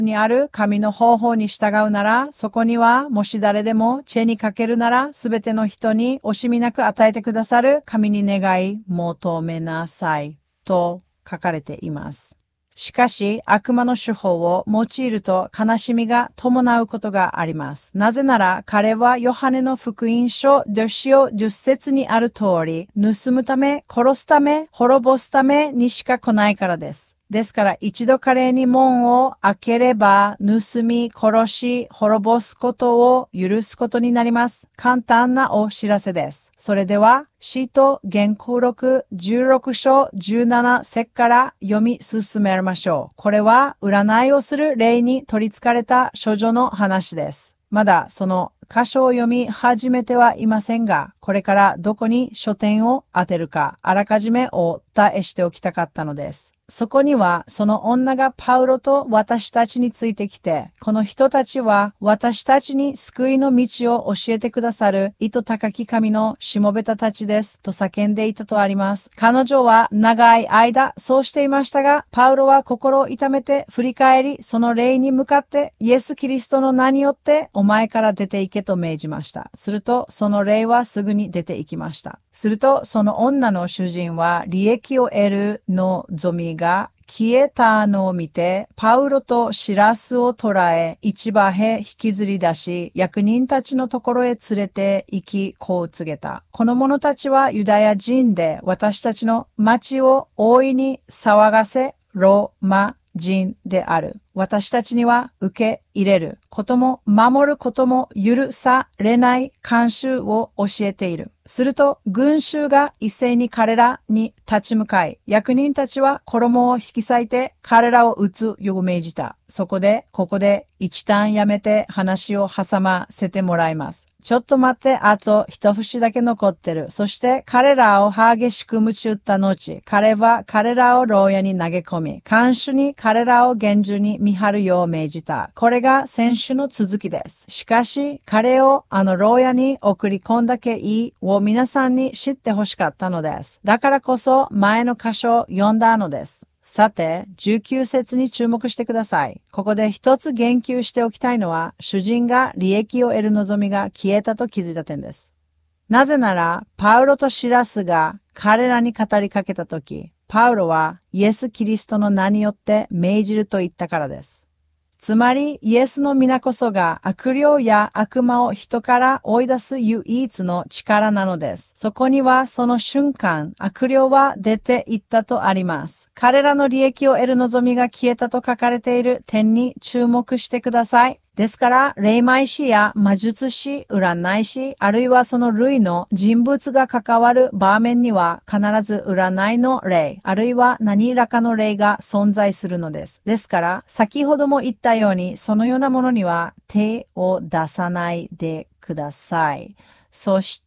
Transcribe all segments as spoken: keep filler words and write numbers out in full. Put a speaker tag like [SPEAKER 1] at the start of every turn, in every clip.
[SPEAKER 1] にある神の方法に従うなら、そこにはもし誰でも知恵にかけるなら、すべての人に惜しみなく与えてくださる神に願い求めなさいと書かれています。しかし、悪魔の手法を用いると悲しみが伴うことがあります。なぜなら、彼はヨハネの福音書じゅう章じゅっ節にある通り、盗むため、殺すため、滅ぼすためにしか来ないからです。ですから、一度彼に門を開ければ、盗み、殺し、滅ぼすことを許すことになります。簡単なお知らせです。それでは、使徒言行録じゅうろく章じゅうなな節から読み進めましょう。これは、占いをする霊に取り憑かれた処女の話です。まだその箇所を読み始めてはいませんが、これからどこに焦点を当てるか、あらかじめお伝えしておきたかったのです。そこにはその女がパウロと私たちについてきて、この人たちは私たちに救いの道を教えてくださる糸高き神のしもべたたちですと叫んでいたとあります。彼女は長い間そうしていましたが、パウロは心を痛めて振り返り、その霊に向かってイエス・キリストの名によってお前から出て行けと命じました。するとその霊はすぐに出て行きました。するとその女の主人は利益を得る望みがが消えたのを見て、パウロとシラスを捕らえ、市場へ引きずり出し、役人たちのところへ連れて行き、こう告げた。この者たちはユダヤ人で、私たちの町を大いに騒がせ、ローマ人である。私たちには受け入れることも守ることも許されない慣習を教えている。すると群衆が一斉に彼らに立ち向かい、役人たちは衣を引き裂いて彼らを撃つよう命じた。そこで、ここで一旦やめて話を挟ませてもらいます。ちょっと待って、あと一節だけ残ってる。そして彼らを激しく鞭打った後、彼は彼らを牢屋に投げ込み、看守に彼らを厳重に見張るよう命じた。これが先週の続きです。しかし、彼をあの牢屋に送り込んだ経緯を皆さんに知ってほしかったのです。だからこそ前の箇所を読んだのです。さて、じゅうきゅう節に注目してください。ここで一つ言及しておきたいのは、主人が利益を得る望みが消えたと気づいた点です。なぜなら、パウロとシラスが彼らに語りかけたとき、パウロはイエス・キリストの名によって命じると言ったからです。つまり、イエスの皆こそが悪霊や悪魔を人から追い出す唯一の力なのです。そこにはその瞬間、悪霊は出て行ったとあります。彼らの利益を得る望みが消えたと書かれている点に注目してください。ですから、霊媒師や魔術師、占い師、あるいはその類の人物が関わる場面には必ず占いの霊、あるいは何らかの霊が存在するのです。ですから、先ほども言ったように、そのようなものには手を出さないでください。そして、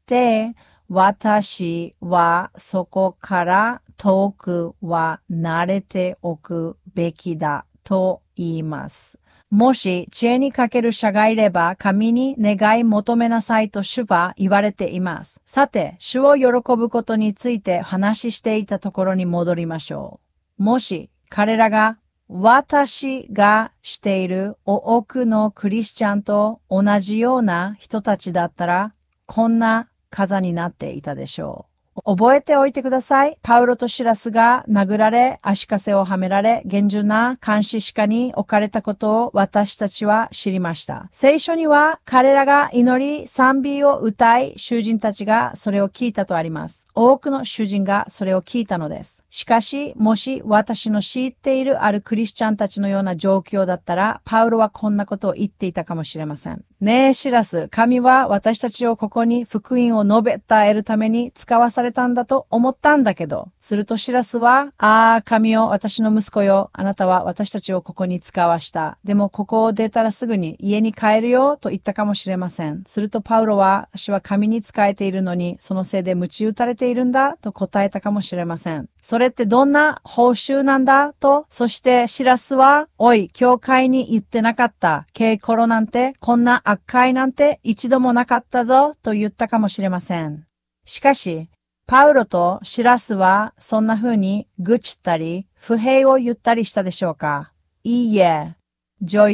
[SPEAKER 1] 私はそこから遠くは慣れておくべきだと言います。もし知恵にかける者がいれば神に願い求めなさいと主は言われています。さて、主を喜ぶことについて話していたところに戻りましょう。もし彼らが私がしている多くのクリスチャンと同じような人たちだったら、こんな風になっていたでしょう。覚えておいてください。パウロとシラスが殴られ、足かせをはめられ、厳重な監視下に置かれたことを私たちは知りました。聖書には彼らが祈り、賛美を歌い、囚人たちがそれを聞いたとあります。多くの囚人がそれを聞いたのです。しかし、もし私の知っているあるクリスチャンたちのような状況だったら、パウロはこんなことを言っていたかもしれません。ねえシラス、神は私たちをここに福音を述べ伝えるために使わされたんだと思ったんだけど、するとシラスは、ああ、神よ、私の息子よ、あなたは私たちをここに使わした。でもここを出たらすぐに家に帰るよと言ったかもしれません。するとパウロは、私は神に仕えているのに、そのせいで鞭打たれているんだと答えたかもしれません。それってどんな報酬なんだと、そしてシラスは、おい、教会に言ってなかった。ケイコロなんて、こんな悪会なんて一度もなかったぞと言ったかもしれません。しかし、パウロとシラスはそんな風に愚痴ったり、不平を言ったりしたでしょうか？いいえ。 ジョイ